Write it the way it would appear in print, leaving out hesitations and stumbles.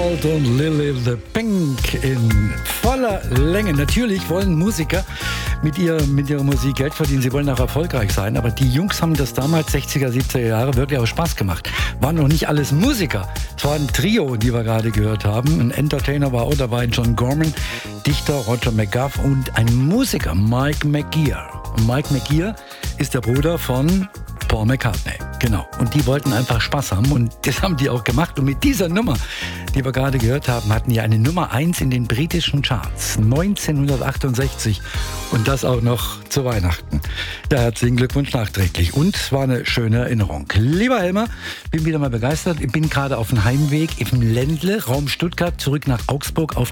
Walt und Lily the Pink in voller Länge. Natürlich wollen Musiker mit ihrer Musik Geld verdienen. Sie wollen auch erfolgreich sein. Aber die Jungs haben das damals, 60er, 70er Jahre, wirklich auch Spaß gemacht. Waren noch nicht alles Musiker. Es war ein Trio, die wir gerade gehört haben. Ein Entertainer war auch dabei, John Gorman, Dichter Roger McGough und ein Musiker, Mike McGear. Und Mike McGear ist der Bruder von Paul McCartney. Genau. Und die wollten einfach Spaß haben und das haben die auch gemacht. Und mit dieser Nummer, die wir gerade gehört haben, hatten die eine Nummer 1 in den britischen Charts. 1968. Und das auch noch zu Weihnachten. Ja, herzlichen Glückwunsch nachträglich. Und es war eine schöne Erinnerung. Lieber Helmer, bin wieder mal begeistert. Ich bin gerade auf dem Heimweg im Ländle, Raum Stuttgart, zurück nach Augsburg auf